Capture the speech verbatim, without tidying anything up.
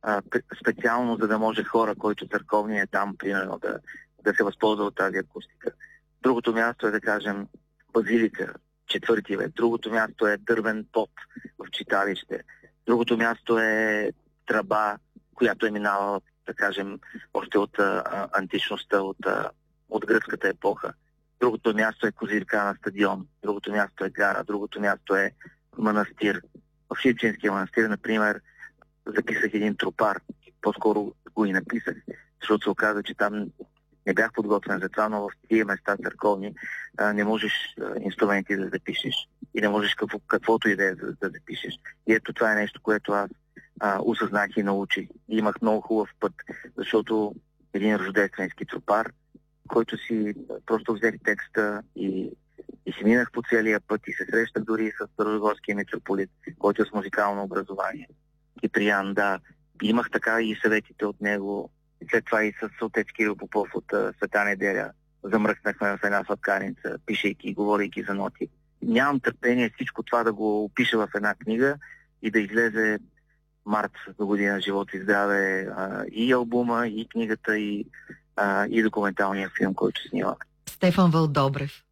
а, специално за да може хора, които църковни е там, примерно, да, да се възползва от тази акустика. Другото място е, да кажем, базилика, четвърти век. Другото място е дървен поп в читалище. Другото място е тръба, която е минала, да кажем, още от а, античността, от, а, от гръцката епоха. Другото място е козирка на стадион. Другото място е гара. Другото място е манастир. В Шипченския манастир, например, записах един тропар. По-скоро го и написах, защото се оказа, че там не бях подготвен за това, но в тия места църковни а, не можеш а, инструменти да запишеш и не можеш какво, каквото и да е да, да запишеш. И ето това е нещо, което аз а, осъзнах и научих. И имах много хубав път, защото един рождественски тропар, който си просто взех текста и, и си минах по целия път и се срещах дори с Старозагорския митрополит, който е с музикално образование. Киприян, да. Имах така и съветите от него. След това и с отец Кирил Попов от uh, Света неделя замръкнахме в една сладканица, пишейки и говорейки за ноти. Нямам търпение всичко това да го опиша в една книга и да излезе март до година живот и здраве, uh, и албума, и книгата, и, uh, и документалния филм, който снимах. Стефан Вълдобрев.